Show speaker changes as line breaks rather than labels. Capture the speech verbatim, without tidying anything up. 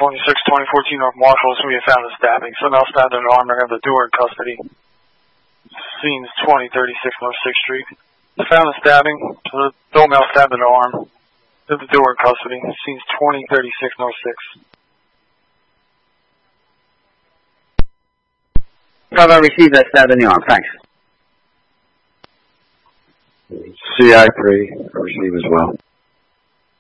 twenty-six twenty fourteen North Marshall. We have found a stabbing. So now stabbed in the arm. They're going to have the doer in custody. Scene's twenty thirty-six North sixth Street. Found a stabbing. So the female stabbed in the arm. They have the doer in custody. Scene's twenty thirty-six North sixth.
Bravo, received that stab in the arm. Thanks.
C I three, receive as well.